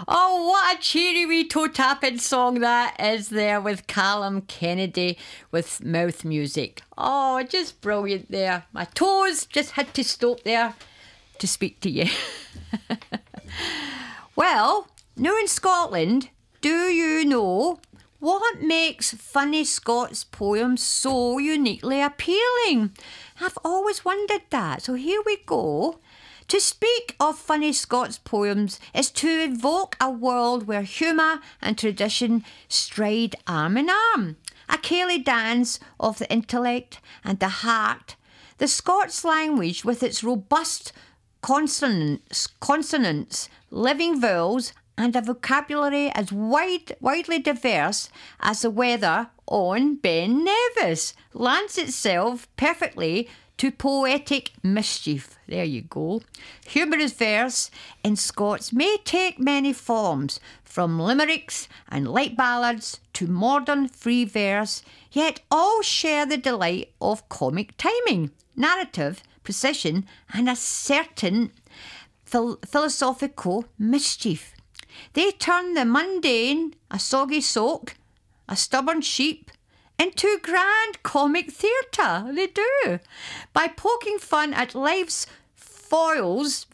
Oh, what a cheery wee toe-tapping song that is there with Callum Kennedy with Mouth Music. Oh, just brilliant there. My toes just had to stop there to speak to you. Well, now in Scotland, do you know what makes funny Scots poems so uniquely appealing? I've always wondered that, so here we go. To speak of funny Scots poems is to evoke a world where humour and tradition stride arm in arm. A ceilidh dance of the intellect and the heart. The Scots language with its robust consonants, living vowels and a vocabulary as widely diverse as the weather on Ben Nevis lends itself perfectly to poetic mischief. There you go. Humorous verse in Scots may take many forms, from limericks and light ballads to modern free verse, yet all share the delight of comic timing, narrative, precision, and a certain philosophical mischief. They turn the mundane, a soggy soak, a stubborn sheep, into grand comic theatre. They do. By poking fun at life's foibles,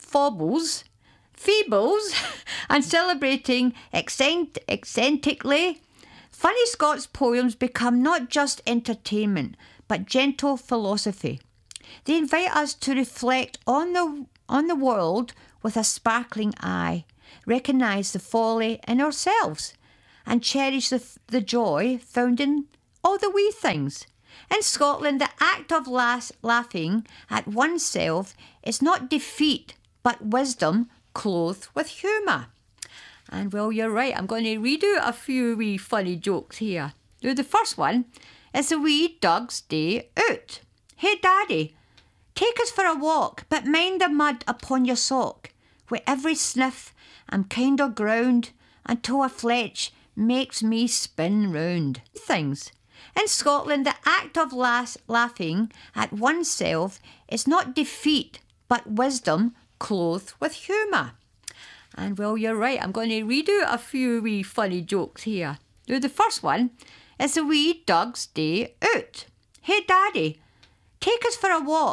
feebles, and celebrating eccentrically, funny Scots poems become not just entertainment, but gentle philosophy. They invite us to reflect on the world with a sparkling eye, recognise the folly in ourselves, and cherish the joy found in all the wee things. In Scotland, the act of laughing at oneself is not defeat, but wisdom clothed with humour. And well, you're right, I'm going to read out a few wee funny jokes here. Now, the first one is a wee Doug's day out. Hey, Daddy, take us for a walk, but mind the mud upon your sock. With every sniff, I'm kind of ground until a fletch makes me spin round. Things. In Scotland, the act of laughing at oneself is not defeat, but wisdom clothed with humour. And well, you're right, I'm going to read out a few wee funny jokes here. Now, the first one is a wee Doug's day out. Hey, Daddy, take us for a walk,